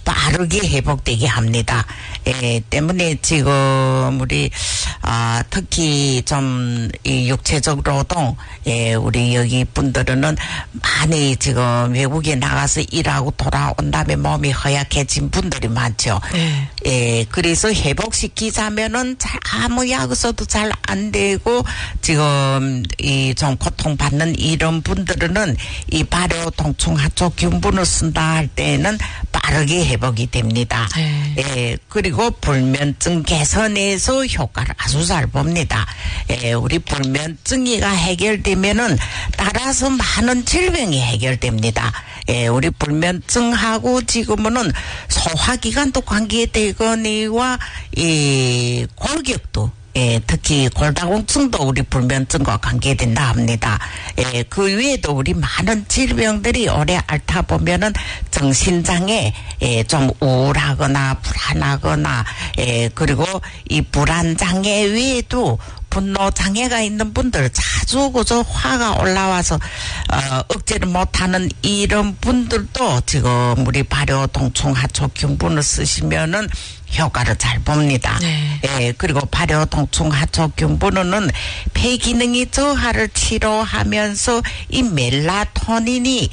빠르게 회복되게 합니다. 때문에 지금 우리 특히 좀 이 육체적 노동 우리 여기 분들은 많이 지금 외국에 나가서 일하고 돌아온 다음에 몸이 허약해진 분들이 많죠. 그래서 회복시키자면은 잘 아무 약 써도 잘 안 되고 지금 이 좀 고통받는 이런 분들은 이 발효 동충 하초 균분을 쓴다 할 때는 빠르게 회복이 됩니다. 그리고 불면증 개선에서 효과를 아주 잘 봅니다. 우리 불면증이가 해결되면은 따라서 많은 질병이 해결됩니다. 우리 불면증하고 지금은 소화기관도 관계되거니와 이 골격도 특히 골다공증도 우리 불면증과 관계된다 합니다. 그 외에도 우리 많은 질병들이 오래 앓다 보면은 정신장애, 좀 우울하거나 불안하거나, 그리고 이 불안장애 외에도 분노 장애가 있는 분들 자주 그저 화가 올라와서 억제를 못하는 이런 분들도 지금 우리 발효 동충 하초 균분을 쓰시면은 효과를 잘 봅니다. 그리고 발효 동충 하초 균분은 폐 기능이 저하를 치료하면서 이 멜라토닌이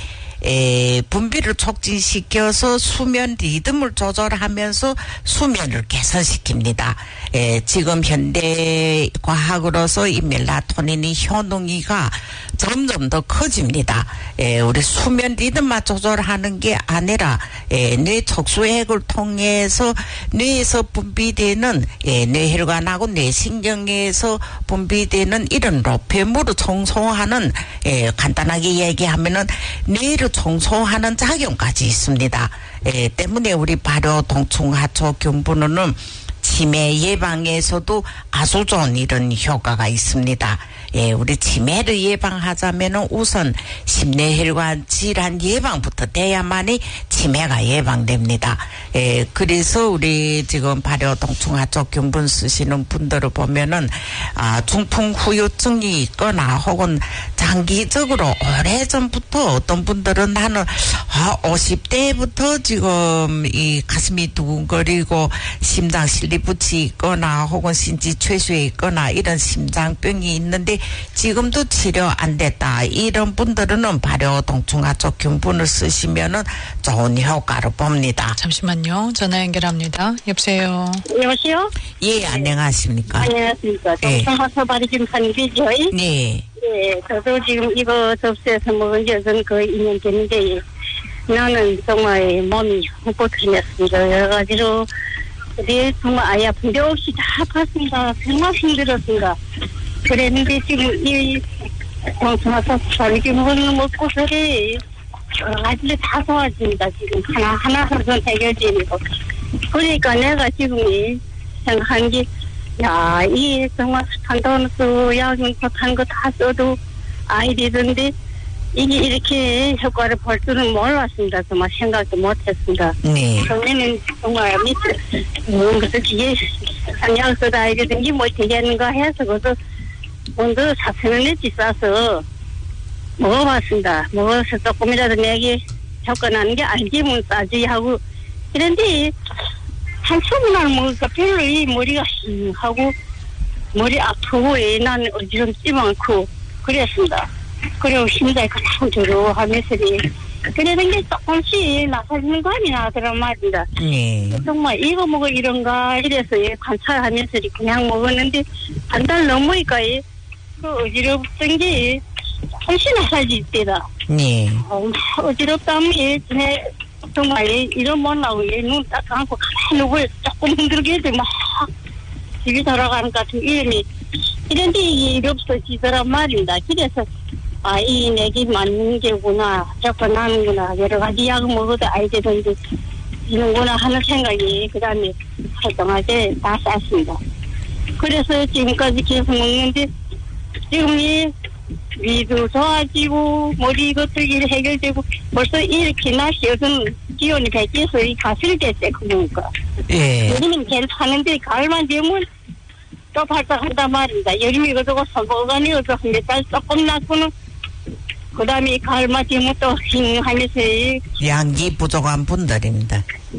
분비를 촉진시켜서 수면 리듬을 조절하면서 수면을 개선시킵니다. 지금 현대 과학으로서 이 멜라토닌이 효능이가 점점 더 커집니다. 우리 수면 리듬만 조절하는 게 아니라 뇌 척수핵을 통해서 뇌에서 분비되는 뇌혈관하고 뇌신경에서 분비되는 이런 노폐물을 청소하는 간단하게 얘기하면은 뇌를 청소하는 작용까지 있습니다. 때문에 우리 발효 동충 하초 균분은 치매 예방에서도 아주 좋은 이런 효과가 있습니다. 우리 치매를 예방하자면은 우선 심뇌혈관 질환 예방부터 돼야만이 치매가 예방됩니다. 그래서 우리 지금 발효 동충 하초 균분 쓰시는 분들을 보면은 중풍 후유증이 있거나 혹은 장기적으로 오래전부터 어떤 분들은 나는 50대부터 지금 이 가슴이 두근거리고 심장 실리붙이 있거나 혹은 신지 최소에 있거나 이런 심장병이 있는데 지금도 치료 안 됐다. 이런 분들은 발효 동충 하초 균분을 쓰시면은 좋은 효과를 봅니다. 잠시만요. 전화 연결합니다. 여보세요. 여보세요? 예, 안녕하십니까? 안녕하십니까. 동충 하초 발효균 판비죠? 네. 예, 저도 지금 이거 접수해서 먹은 지 요즘 거의 2년 됐는데 나는 정말 몸이 헛고통이었습니다. 여러 가지로 정말 아예 아픈데 없이 다 봤습니다. 정말 힘들었습니다. 그랬는데 지금 이 동충하초 발효균 먹고서리 여러 가지로 다 좋아집니다. 지금 하나 해결되고. 그러니까 내가 지금 생각한 게 야, 이 정말 판도누스 약한 거 다 써도 아이들인데 이게 이렇게 효과를 볼 줄은 몰랐습니다. 정말 생각도 못했습니다. 처음에는 정말 그래서 기계 약 써도 아이들인지 뭐 되겠는가 해서 그것도 먼저 4,000원어치 싸서 먹어봤습니다. 먹어서 조금이라도 내게 효과 나는 게 알지면 싸지 하고 그런데 한 20날 먹으니까 별로 이 머리가 하고 머리 아프고 난 어지럽지 않고 그랬습니다. 그리고 심장이 가장 조로하면서 그러는 게 조금씩 나사지는 거 아니나 그런 말입니다. 정말 이거 먹어 이런가 이래서 관찰하면서 그냥 먹었는데 한 달 넘으니까 그 어지럽던 게 훨씬 나사질 때다. 어지럽다면 정말 이런 못나고 눈 딱 감고 가만히 누구 조금 흔들게 해도 막 집이 돌아가는 것 같은 이름이 이런데 이게 없어지더란 말입니다. 그래서 이 내기 맞는 게구나 자꾸 나는구나 여러 가지 약 먹어도 알게든지 이는구나 하는 생각이 그 다음에 활동하게 다 쌌습니다. 그래서 지금까지 계속 먹는데 지금 이 위도 좋아지고 머리 것들이 해결되고 벌써 이렇게 날씨 요즘 기온이 백해서 이 가슬 됐대 그러니까 여름은 괜찮은데 가을만 되면 또 발작한단 말입니다. 여름이 그러고 서거간이 어서 한 몇 달 조금 났고는 그 다음에 가을만 되면 또 싱하면서 양기 부족한 분들입니다.